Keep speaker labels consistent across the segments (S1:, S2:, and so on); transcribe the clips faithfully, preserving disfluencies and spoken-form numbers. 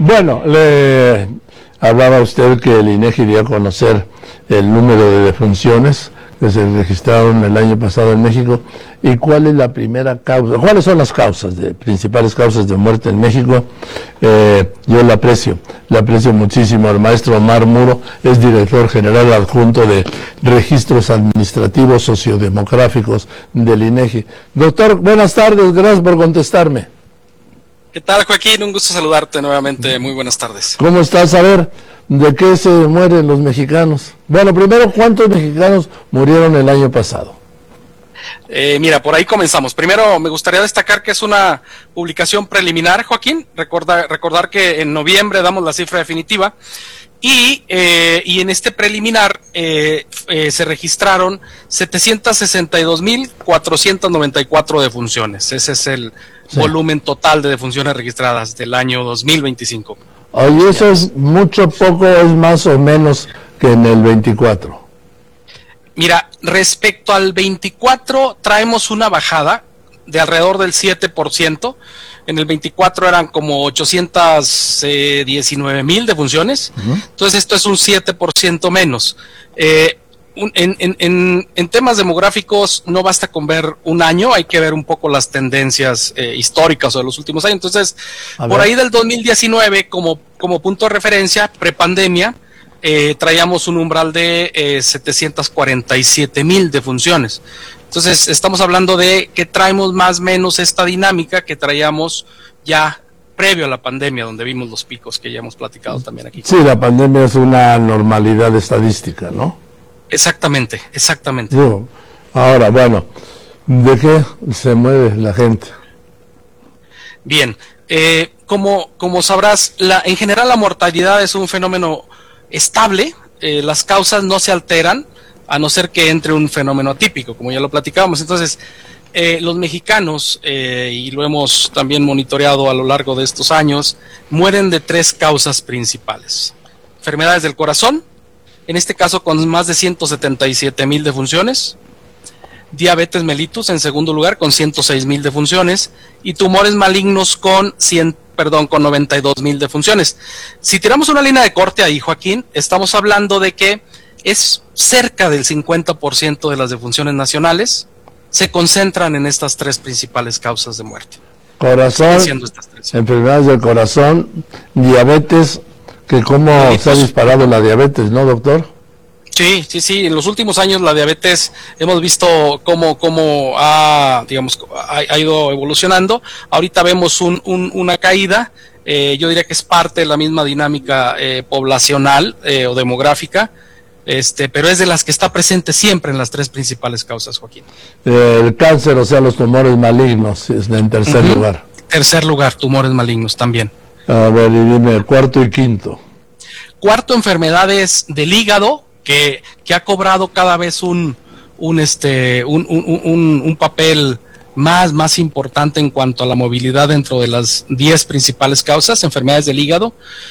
S1: Bueno, le hablaba usted que el INEGI dio a conocer el número de defunciones que se registraron el año pasado en México. ¿Y cuál es la primera causa? ¿Cuáles son las causas, de principales causas de muerte en México? Eh, yo la aprecio, la aprecio muchísimo. El maestro Omar Muro es director general adjunto de Registros Administrativos Sociodemográficos del INEGI. Doctor, buenas tardes, gracias por contestarme.
S2: ¿Qué tal, Joaquín? Un gusto saludarte nuevamente. Muy buenas tardes.
S1: ¿Cómo estás? A ver, ¿de qué se mueren los mexicanos? Bueno, primero, ¿cuántos mexicanos murieron el año pasado?
S2: Eh, mira, por ahí comenzamos. Primero, me gustaría destacar que es una publicación preliminar, Joaquín. Recorda, recordar que en noviembre damos la cifra definitiva. Y, eh, y en este preliminar eh, eh, se registraron setecientas sesenta y dos mil cuatrocientas noventa y cuatro defunciones. Ese es el sí. volumen total de defunciones registradas del año dos mil veinticinco.
S1: Oye, ¿eso es mucho, poco, es más o menos que en el veinticuatro?
S2: Mira, respecto al veinticuatro traemos una bajada de alrededor del siete por ciento. En el veinticuatro eran como ochocientas diecinueve mil defunciones. Uh-huh. Entonces esto es un siete por ciento menos. Eh, un, en, en, en, en temas demográficos no basta con ver un año, hay que ver un poco las tendencias eh, históricas o de los últimos años. Entonces, por ahí del dos mil diecinueve, como, como punto de referencia, prepandemia, eh, traíamos un umbral de eh, setecientas cuarenta y siete mil defunciones. Entonces, estamos hablando de que traemos más o menos esta dinámica que traíamos ya previo a la pandemia, donde vimos los picos que ya hemos platicado también aquí.
S1: Sí, la pandemia es una normalidad estadística, ¿no?
S2: Exactamente, exactamente.
S1: Digo, ahora, bueno, ¿de qué se mueve la gente?
S2: Bien, eh, como, como sabrás, la, en general la mortalidad es un fenómeno estable, eh, las causas no se alteran, a no ser que entre un fenómeno atípico, como ya lo platicábamos. Entonces, eh, los mexicanos, eh, y lo hemos también monitoreado a lo largo de estos años, mueren de tres causas principales. Enfermedades del corazón, en este caso con más de ciento setenta y siete mil defunciones, diabetes mellitus en segundo lugar con ciento seis mil defunciones, y tumores malignos con cien, perdón, con noventa y dos mil defunciones. Si tiramos una línea de corte ahí, Joaquín, estamos hablando de que es cerca del cincuenta por ciento de las defunciones nacionales se concentran en estas tres principales causas de muerte.
S1: Corazón, enfermedades del corazón, diabetes, que cómo diabetes. Se ha disparado la diabetes, ¿no, doctor?
S2: Sí, sí, sí. En los últimos años la diabetes hemos visto cómo, cómo ha, digamos, ha, ha ido evolucionando. Ahorita vemos un, un, una caída. Eh, yo diría que es parte de la misma dinámica eh, poblacional eh, o demográfica. Este, pero es de las que está presente siempre en las tres principales causas, Joaquín.
S1: El cáncer, o sea, los tumores malignos, es en tercer uh-huh. lugar.
S2: Tercer lugar, tumores malignos también.
S1: A ver, y dime, cuarto y quinto.
S2: Cuarto, enfermedades del hígado, que, que ha cobrado cada vez un, un, este, un, un, un, un papel más, más importante en cuanto a la movilidad dentro de las diez principales causas, enfermedades del hígado.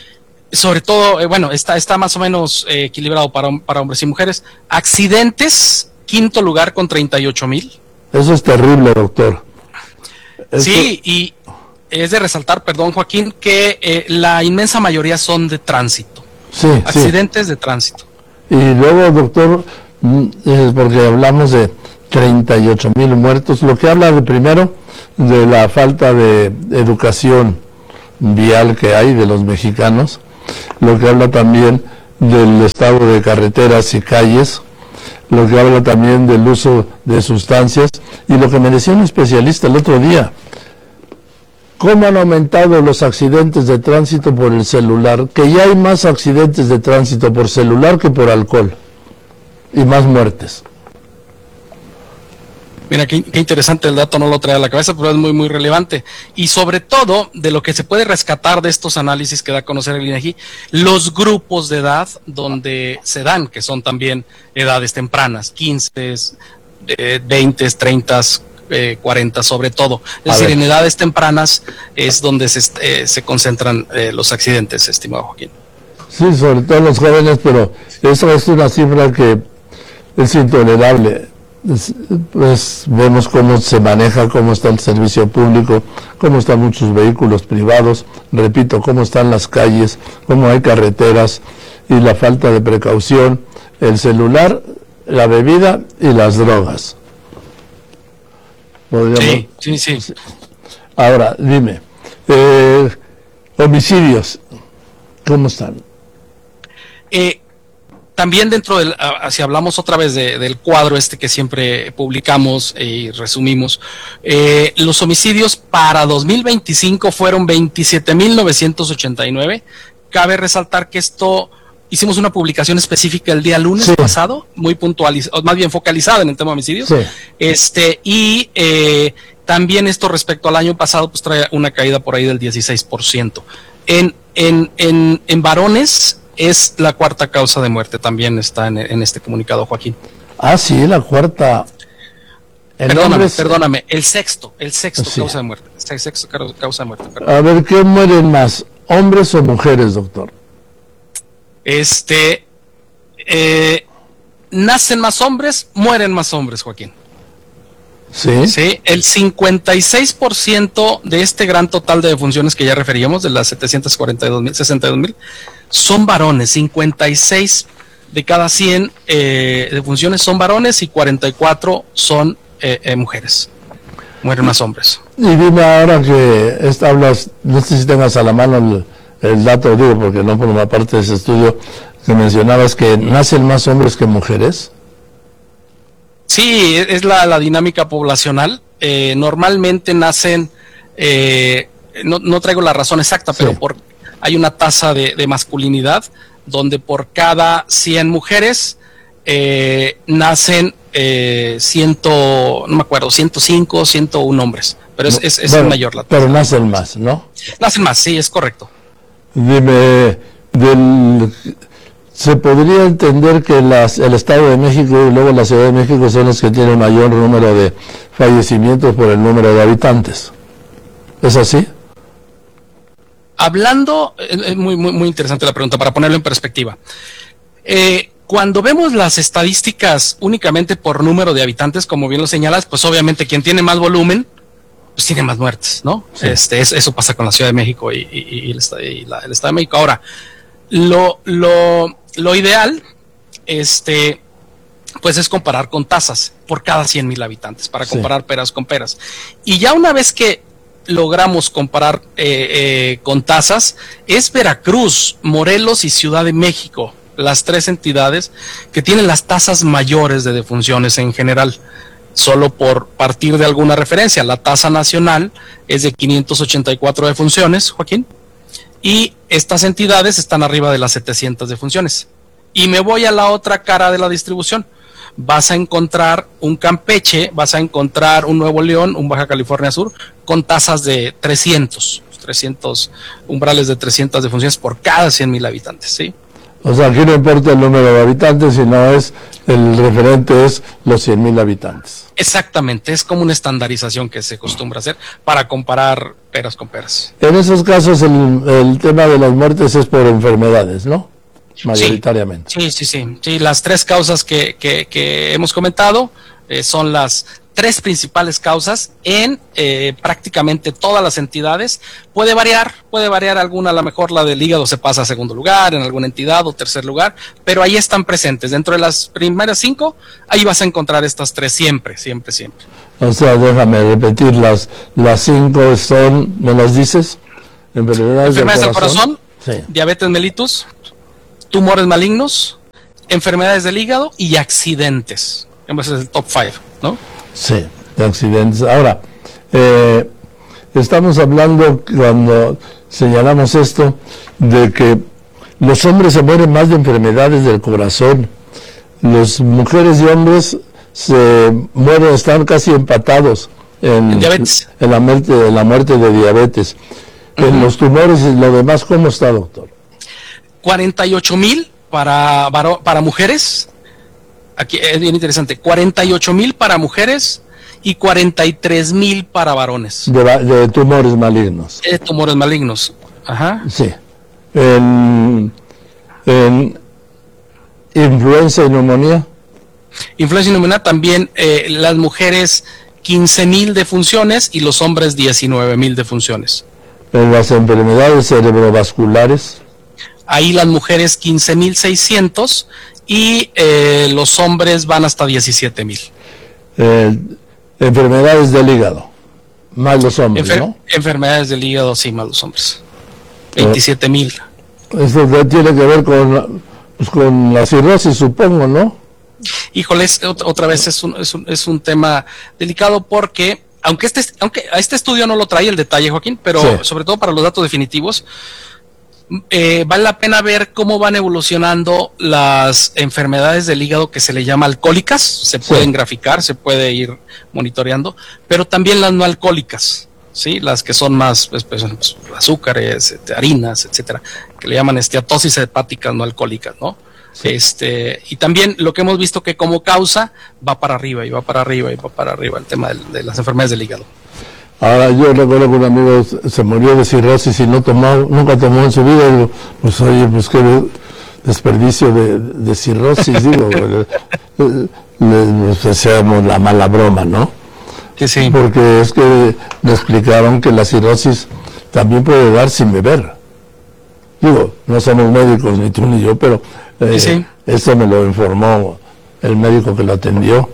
S2: Sobre todo, eh, bueno, está, está más o menos eh, equilibrado para, para hombres y mujeres. Accidentes, quinto lugar con treinta y ocho mil.
S1: Eso es terrible, doctor. Eso...
S2: Sí, y es de resaltar, perdón, Joaquín, que eh, la inmensa mayoría son de tránsito.
S1: Sí,
S2: accidentes sí. de tránsito.
S1: Y luego, doctor, eh, porque hablamos de treinta y ocho mil muertos, lo que habla de primero de la falta de educación vial que hay de los mexicanos, lo que habla también del estado de carreteras y calles, lo que habla también del uso de sustancias, y lo que me decía un especialista el otro día, cómo han aumentado los accidentes de tránsito por el celular, que ya hay más accidentes de tránsito por celular que por alcohol, y más muertes.
S2: Mira, qué, qué interesante el dato, no lo trae a la cabeza, pero es muy, muy relevante. Y sobre todo, de lo que se puede rescatar de estos análisis que da a conocer el INEGI, los grupos de edad donde se dan, que son también edades tempranas, quince, eh, veinte, treinta, eh, cuarenta sobre todo. Es a decir, ver. En edades tempranas es donde se, eh, se concentran eh, los accidentes, estimado Joaquín.
S1: Sí, sobre todo los jóvenes, pero eso es una cifra que es intolerable. pues vemos cómo se maneja, cómo está el servicio público, cómo están muchos vehículos privados, repito, cómo están las calles, cómo hay carreteras y la falta de precaución, el celular, la bebida y las drogas.
S2: Sí, sí, sí.
S1: Ahora, dime, eh, homicidios, ¿cómo están?
S2: Eh, también dentro del, uh, si hablamos otra vez de, del cuadro este que siempre publicamos y resumimos, eh, los homicidios para dos mil veinticinco fueron veintisiete mil novecientos ochenta y nueve. Cabe resaltar que esto, hicimos una publicación específica el día lunes sí. pasado, muy puntualizada, más bien focalizada en el tema de homicidios, sí. este, y eh, también esto respecto al año pasado, pues trae una caída por ahí del dieciséis por ciento. En, en, en, en varones, es la cuarta causa de muerte, también está en, en este comunicado, Joaquín.
S1: Ah, sí, la cuarta.
S2: El perdóname, es... perdóname, el sexto, el sexto sí. causa de muerte. El sexto causa de muerte. Perdón.
S1: A ver, ¿qué mueren más, hombres o mujeres, doctor?
S2: Este, eh, nacen más hombres, mueren más hombres, Joaquín.
S1: Sí.
S2: Sí, el cincuenta y seis por ciento de este gran total de defunciones que ya referíamos, de las setecientos cuarenta y dos mil, sesenta y dos mil, son varones. cincuenta y seis de cada cien eh, defunciones son varones y cuarenta y cuatro son eh, eh, mujeres. Mueren más hombres.
S1: Y dime ahora que esta, hablas, no sé si tengas a la mano el, el dato, digo, porque no por una parte de ese estudio que mencionabas que nacen más hombres que mujeres.
S2: Sí, es la, la dinámica poblacional. Eh, normalmente nacen, eh, no, no traigo la razón exacta, pero sí. por, hay una tasa de, de masculinidad donde por cada cien mujeres eh, nacen eh, ciento, no me acuerdo, ciento cinco, ciento uno hombres, pero es, es, es bueno, mayor la tasa.
S1: Pero nacen más, ¿no?
S2: Nacen más, sí, es correcto.
S1: Dime, del... ¿Se podría entender que las, el Estado de México y luego la Ciudad de México son los que tienen mayor número de fallecimientos por el número de habitantes? ¿Es así?
S2: Hablando, es muy, muy, muy interesante la pregunta, para ponerlo en perspectiva. Eh, cuando vemos las estadísticas únicamente por número de habitantes, como bien lo señalas, pues obviamente quien tiene más volumen, pues tiene más muertes, ¿no? Sí. Este, es, eso pasa con la Ciudad de México y, y, y, el, y la, el Estado de México. Ahora, lo... lo Lo ideal, este, pues es comparar con tasas por cada cien mil habitantes, para comparar sí. peras con peras. Y ya una vez que logramos comparar eh, eh, con tasas, es Veracruz, Morelos y Ciudad de México, las tres entidades que tienen las tasas mayores de defunciones en general. Solo por partir de alguna referencia, la tasa nacional es de quinientas ochenta y cuatro defunciones, Joaquín. Y estas entidades están arriba de las setecientas defunciones. Y me voy a la otra cara de la distribución. Vas a encontrar un Campeche, vas a encontrar un Nuevo León, un Baja California Sur, con tasas de trescientos, trescientos umbrales de trescientas defunciones por cada cien mil habitantes, ¿sí?
S1: O sea, aquí no importa el número de habitantes, sino es el referente es los cien mil habitantes.
S2: Exactamente, es como una estandarización que se acostumbra a hacer para comparar peras con peras.
S1: En esos casos el, el tema de las muertes es por enfermedades, ¿no? Mayoritariamente.
S2: Sí, sí, sí. Sí, sí las tres causas que, que, que hemos comentado eh, son las tres principales causas en eh, prácticamente todas las entidades. Puede variar, puede variar alguna, a lo mejor la del hígado se pasa a segundo lugar en alguna entidad o tercer lugar, pero ahí están presentes. Dentro de las primeras cinco, ahí vas a encontrar estas tres siempre, siempre, siempre.
S1: O sea, déjame repetir, las, las cinco son, ¿me las dices?
S2: Enfermedades, enfermedades del corazón, del corazón sí. Diabetes mellitus, tumores malignos, enfermedades del hígado y accidentes. Ese es el top five, ¿no?
S1: Sí, de accidentes. Ahora, eh, estamos hablando, cuando señalamos esto, de que los hombres se mueren más de enfermedades del corazón. Las mujeres y hombres se mueren, están casi empatados en,
S2: ¿En diabetes?
S1: en, la, muerte, en la muerte de diabetes. Uh-huh. En los tumores y lo demás, ¿cómo está, doctor?
S2: cuarenta y ocho mil para, para mujeres. Aquí es bien interesante, cuarenta y ocho mil para mujeres y cuarenta y tres mil para varones.
S1: De, de tumores malignos.
S2: De tumores malignos, ajá.
S1: Sí. En, en influenza y neumonía.
S2: Influenza inmunitaria también eh, las mujeres quince mil defunciones y los hombres diecinueve mil defunciones.
S1: En las enfermedades cerebrovasculares,
S2: ahí las mujeres quince mil seiscientos y eh, los hombres van hasta diecisiete mil.
S1: Eh, enfermedades del hígado, más los hombres, Enfer ¿no?
S2: Enfermedades del hígado, sí, más los hombres. veintisiete mil.
S1: Esto tiene que ver con, pues, con la cirrosis, supongo, ¿no?
S2: Híjoles, otra vez es un, es un, es un tema delicado porque, aunque este, aunque a este estudio no lo trae el detalle, Joaquín, pero sí, sobre todo para los datos definitivos, eh, vale la pena ver cómo van evolucionando las enfermedades del hígado que se le llama alcohólicas, se pueden sí. graficar, se puede ir monitoreando, pero también las no alcohólicas, ¿sí? Las que son más, pues, pues, azúcares, harinas, etcétera, que le llaman esteatosis hepáticas no alcohólicas, ¿no? Sí. Este, y también lo que hemos visto que como causa va para arriba y va para arriba y va para arriba el tema de, de las enfermedades del hígado.
S1: Ahora yo recuerdo que un amigo se murió de cirrosis y no tomó, nunca tomó en su vida, y digo, pues oye, pues qué desperdicio de, de cirrosis, digo, le, le, le hacíamos la mala broma, ¿no?
S2: Que sí.
S1: Porque es que me explicaron que la cirrosis también puede dar sin beber. Digo, no somos médicos, ni tú ni yo, pero eh, sí, sí. eso me lo informó el médico que lo atendió.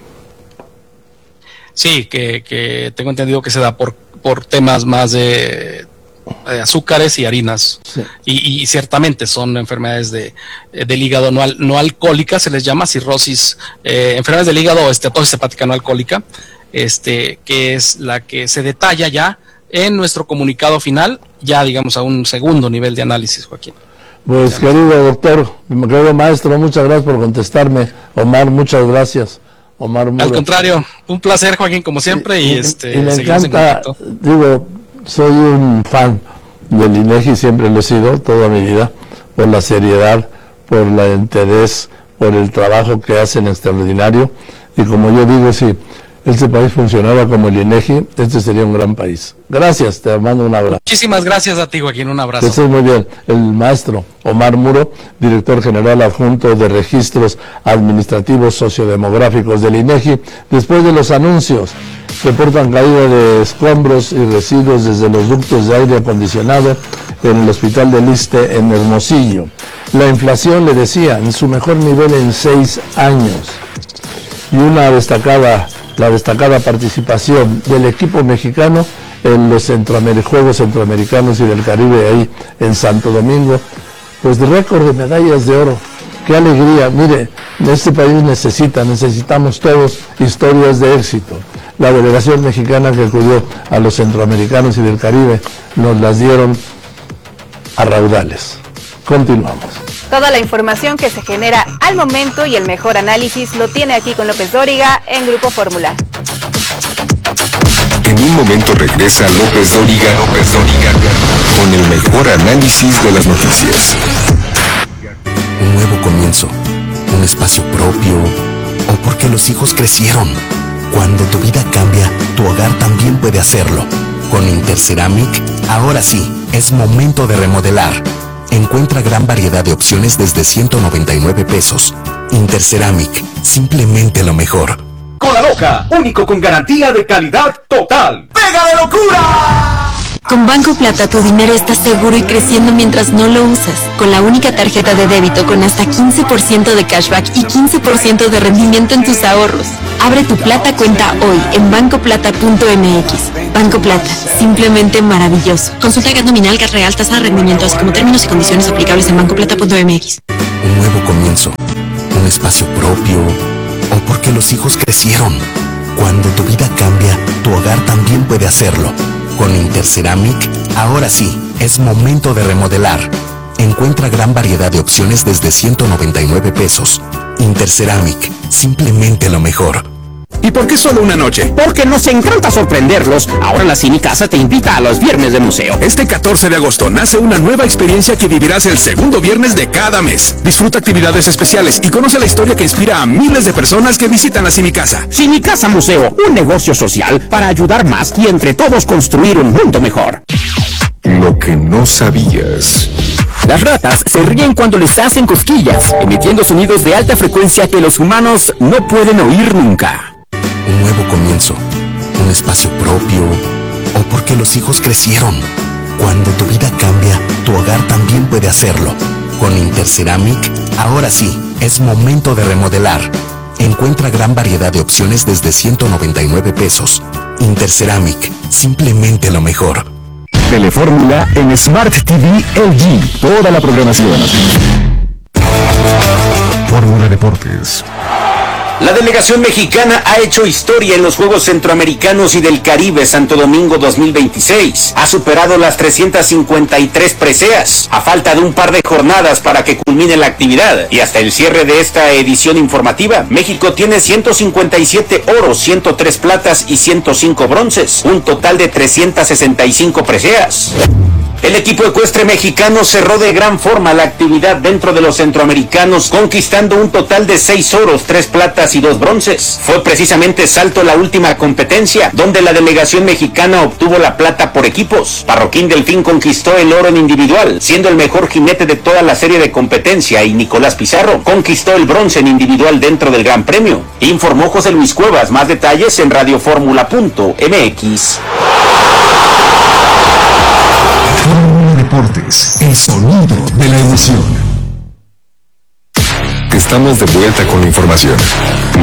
S2: Sí, que, que tengo entendido que se da por, por temas más de, de azúcares y harinas. Sí. Y, y ciertamente son enfermedades de, del hígado no, al, no alcohólicas, se les llama cirrosis, eh, enfermedades del hígado o esteatosis hepática no alcohólica, este, que es la que se detalla ya en nuestro comunicado final, ya digamos a un segundo nivel de análisis, Joaquín.
S1: Pues querido doctor, mi querido maestro, muchas gracias por contestarme. Omar, muchas gracias. Omar Muro.
S2: Al contrario, un placer, Joaquín, como siempre, y, y este
S1: y me encanta, digo, soy un fan del INEGI, siempre lo he sido toda mi vida, por la seriedad, por la interés, por el trabajo que hacen extraordinario, y como yo digo, si este país funcionara como el INEGI, este sería un gran país. Gracias, te mando un abrazo.
S2: Muchísimas gracias a ti, Joaquín, un abrazo.
S1: Eso es muy bien. El maestro Omar Muro, director general adjunto de Registros Administrativos Sociodemográficos del INEGI. Después de los anuncios, reportan caída de escombros y residuos desde los ductos de aire acondicionado en el Hospital del Iste en Hermosillo. La inflación, le decía, en su mejor nivel en seis años. Y una destacada... la destacada participación del equipo mexicano en los Centroamer- Juegos Centroamericanos y del Caribe ahí en Santo Domingo, pues de récord de medallas de oro. ¡Qué alegría! Mire, este país necesita, necesitamos todos historias de éxito. La delegación mexicana que acudió a los Centroamericanos y del Caribe nos las dieron a raudales. Continuamos.
S3: Toda la información que se genera al momento y el mejor análisis lo tiene aquí con López Dóriga en Grupo Fórmula.
S4: En un momento regresa López Dóriga, López Dóriga, con el mejor análisis de las noticias.
S5: Un nuevo comienzo, un espacio propio, o porque los hijos crecieron. Cuando tu vida cambia, tu hogar también puede hacerlo. Con Interceramic, ahora sí, es momento de remodelar. Encuentra gran variedad de opciones desde ciento noventa y nueve pesos. Interceramic, simplemente lo mejor.
S6: Cola Loca, único con garantía de calidad total. ¡Pega de locura!
S7: Con Banco Plata tu dinero está seguro y creciendo mientras no lo usas. Con la única tarjeta de débito con hasta quince por ciento de cashback y quince por ciento de rendimiento en tus ahorros. Abre tu Plata cuenta hoy en banco plata punto m x. Banco Plata, simplemente maravilloso. Consulta G A T nominal, G A T real, tasa de rendimiento, así como términos y condiciones aplicables en banco plata punto m x.
S5: Un nuevo comienzo, un espacio propio, o porque los hijos crecieron. Cuando tu vida cambia, tu hogar también puede hacerlo. Con Interceramic, ahora sí, es momento de remodelar. Encuentra gran variedad de opciones desde ciento noventa y nueve pesos. Interceramic, simplemente lo mejor.
S8: ¿Y por qué solo una noche? Porque nos encanta sorprenderlos. Ahora la Cine Casa te invita a los viernes de museo.
S9: Este catorce de agosto nace una nueva experiencia que vivirás el segundo viernes de cada mes. Disfruta actividades especiales y conoce la historia que inspira a miles de personas que visitan la Cine Casa.
S8: Cine Casa Museo, un negocio social para ayudar más y entre todos construir un mundo mejor.
S4: Lo que no sabías.
S8: Las ratas se ríen cuando les hacen cosquillas, emitiendo sonidos de alta frecuencia que los humanos no pueden oír nunca.
S5: Un nuevo comienzo, un espacio propio, o porque los hijos crecieron. Cuando tu vida cambia, tu hogar también puede hacerlo. Con Interceramic, ahora sí, es momento de remodelar. Encuentra gran variedad de opciones desde ciento noventa y nueve pesos. Interceramic, simplemente lo mejor.
S10: Telefórmula en Smart T V L G. Toda la programación. Fórmula Deportes.
S6: La delegación mexicana ha hecho historia en los Juegos Centroamericanos y del Caribe Santo Domingo dos mil veintiséis. Ha superado las trescientas cincuenta y tres preseas, a falta de un par de jornadas para que culmine la actividad. Y hasta el cierre de esta edición informativa, México tiene ciento cincuenta y siete oros, ciento tres platas y ciento cinco bronces, un total de trescientas sesenta y cinco preseas. El equipo ecuestre mexicano cerró de gran forma la actividad dentro de los centroamericanos, conquistando un total de seis oros, tres platas y dos bronces. Fue precisamente salto la última competencia, donde la delegación mexicana obtuvo la plata por equipos. Parroquín Delfín conquistó el oro en individual, siendo el mejor jinete de toda la serie de competencia, y Nicolás Pizarro conquistó el bronce en individual dentro del Gran Premio. Informó José Luis Cuevas. Más detalles en radioformula punto m x.
S10: Fórmula Deportes, el sonido de la emoción.
S4: Estamos de vuelta con la información,